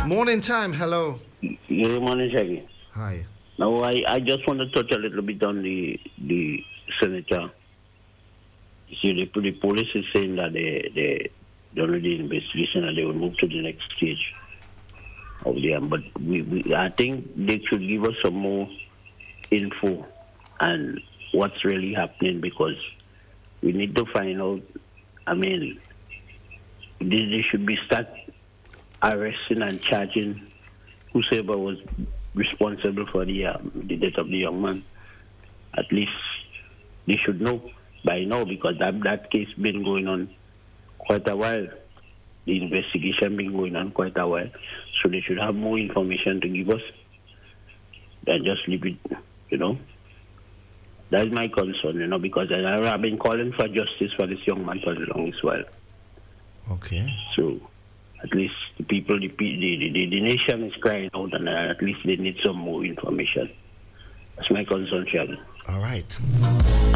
Morning time. Hello. Good morning, Shaggy. Hi. Now, I just want to touch a little bit on the senator. You see, the police is saying that they done the investigation and they will move to the next stage of the but I think they should give us some more info and what's really happening because we need to find out. I mean, they should be start arresting and charging whosoever was responsible for the death of the young man. At least they should know by now because that case been going on quite a while. The investigation been going on quite a while. So they should have more information to give us than just leave it, you know. That's my concern, because I've been calling for justice for this young man for the longest while. Okay. So at least the people, the nation is crying out, and at least they need some more information. That's my concern, Charlie. All right.